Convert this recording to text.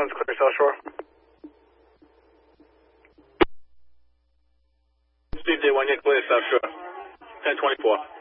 one's clear South Shore. Steve Day 1, you're clear South Shore. 1024.